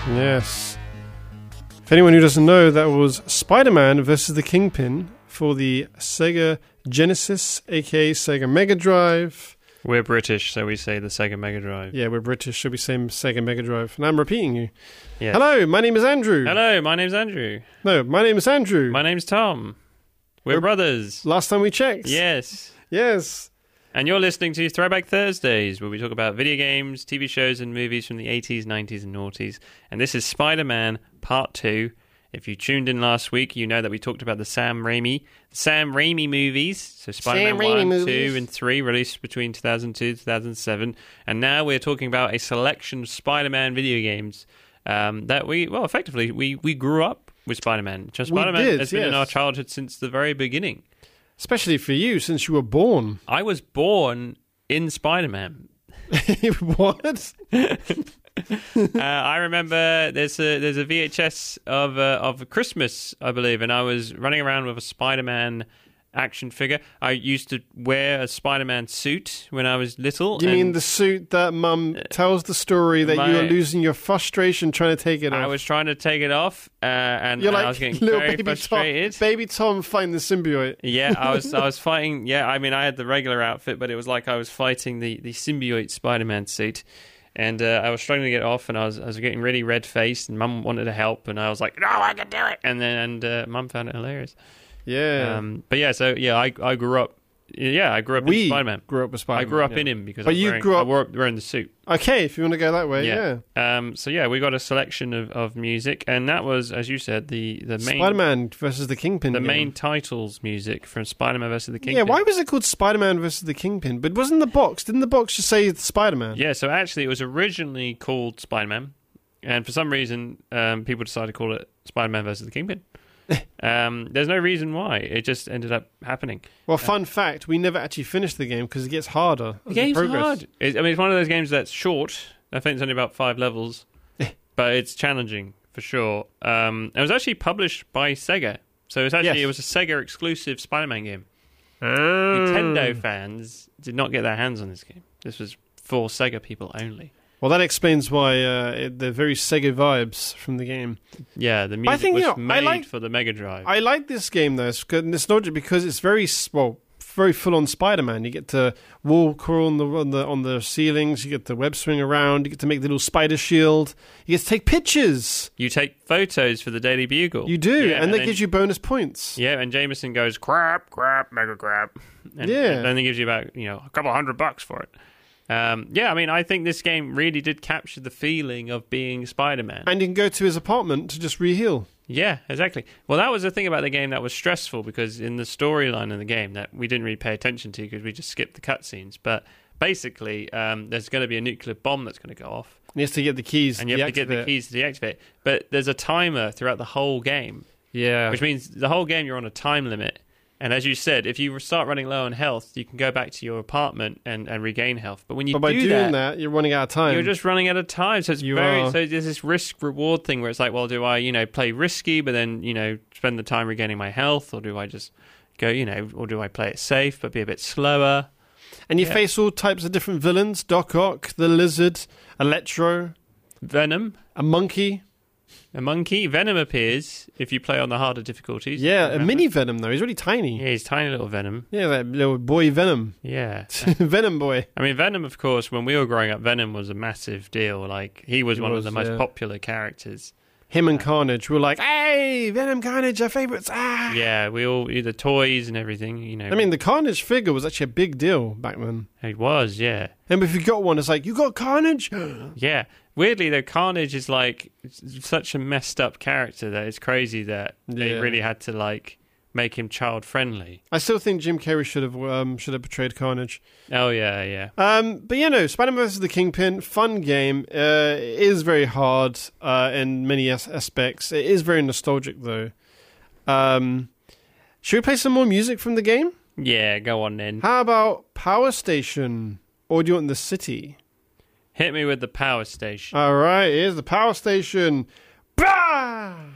Yes. If anyone who doesn't know, that was Spider-Man versus the Kingpin for the Sega Genesis, aka Sega Mega Drive. We're British, so we say the Sega Mega Drive. Yeah, we're British, so we say Sega Mega Drive. And I'm repeating you. Yes. Hello, my name is Andrew. Hello, my name's Andrew. No, my name is Andrew. My name's Tom. We're brothers. Last time we checked. Yes. Yes. And you're listening to Throwback Thursdays, where we talk about video games, TV shows, and movies from the 80s, 90s, and noughties. And this is Spider-Man Part 2. If you tuned in last week, you know that we talked about the Sam Raimi movies. So Spider-Man 1, 2, and 3, released between 2002 and 2007. And now we're talking about a selection of Spider-Man video games that we grew up with Spider-Man. Spider-Man has been in our childhood since the very beginning. Especially for you, since you were born. I was born in Spider-Man. What? I remember there's a VHS of Christmas, I believe, and I was running around with a Spider-Man action figure. I used to wear a Spider-Man suit when I was little. You mean the suit that Mum tells the story that you were losing your frustration trying to take it off? I was trying to take it off, and You're like, I was getting little very frustrated. Baby Tom fighting the symbiote. Yeah, I was fighting. Yeah, I mean, I had the regular outfit, but it was like I was fighting the symbiote Spider-Man suit. And I was struggling to get off, and I was getting really red-faced, and Mum wanted to help, and I was like, no, I can do it! And Mum found it hilarious. Yeah. But yeah, so yeah, I grew up. Yeah, I grew up in Spider-Man. Grew up with Spider-Man. I grew up in him because I was wearing the suit. Okay, if you want to go that way, yeah. So yeah, we got a selection of music, and that was, as you said, the main Spider-Man versus the Kingpin. The main titles music from Spider-Man versus the Kingpin. Yeah, why was it called Spider-Man versus the Kingpin? But wasn't the box? Didn't the box just say Spider-Man? Yeah, so actually it was originally called Spider-Man, and for some reason people decided to call it Spider-Man versus the Kingpin. There's no reason why. It just ended up happening. Well, fun fact, we never actually finished the game because it gets harder. The game's hard. It's one of those games that's short. I think it's only about 5 levels, but it's challenging for sure. It was actually published by Sega, so it was a Sega exclusive Spider-Man game. Nintendo fans did not get their hands on this game. This was for Sega people only. Well, that explains why the very Sega vibes from the game. Yeah, the music was made for the Mega Drive. I like this game, though. It's nostalgic because it's very full-on Spider-Man. You get to walk on the ceilings. You get to web swing around. You get to make the little spider shield. You get to take pictures. You take photos for the Daily Bugle. You do, and that gives you bonus points. Yeah, and Jameson goes, crap, mega crap. And then he gives you about a couple $100 for it. I think this game really did capture the feeling of being Spider-Man. And you can go to his apartment to just re-heal. Yeah, exactly. Well, that was the thing about the game that was stressful, because in the storyline of the game that we didn't really pay attention to because we just skipped the cutscenes. But basically, there's going to be a nuclear bomb that's going to go off. And you have to get the keys and you have to get the keys to deactivate. But there's a timer throughout the whole game. Yeah. Which means the whole game you're on a time limit. And as you said, if you start running low on health, you can go back to your apartment and regain health. But when you by doing that, you're running out of time. You're just running out of time. So so there's this risk-reward thing where it's like, well, do I, play risky, but then, spend the time regaining my health? Or do I just go, or do I play it safe, but be a bit slower? And you face all types of different villains. Doc Ock, the Lizard, Electro. Venom. A monkey. Venom appears if you play on the harder difficulties. Yeah, a mini Venom, though. He's really tiny. Yeah, he's tiny little Venom. Yeah, that little boy Venom. Yeah. Venom boy. I mean, Venom, of course, when we were growing up, Venom was a massive deal. Like, he was one of the most popular characters. Him and Carnage were like, hey, Venom, Carnage, our favourites. Ah! Yeah, we all, the toys and everything, I mean, the Carnage figure was actually a big deal back then. It was, yeah. And if you got one, it's like, you got Carnage? Yeah. Weirdly, though, Carnage is like such a messed up character that it's crazy that they really had to make him child friendly. I still think Jim Carrey should have portrayed Carnage. Oh yeah. But Spider-Man vs. the Kingpin, fun game. It is very hard in many aspects. It is very nostalgic though. Should we play some more music from the game? Yeah, go on then. How about Power Station? Or do you want The City? Hit me with the Power Station. All right, here's the Power Station. Bah!